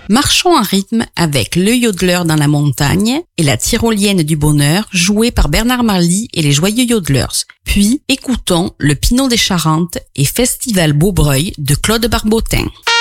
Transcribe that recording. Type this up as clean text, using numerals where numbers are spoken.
Marchons en rythme avec Le Yodeleur dans la montagne et La Tyrolienne du bonheur jouée par Bernard Marly et les Joyeux Yodelers. Puis écoutons Le Pinot des Charentes et Festival Beaubreuil de Claude Barbotin.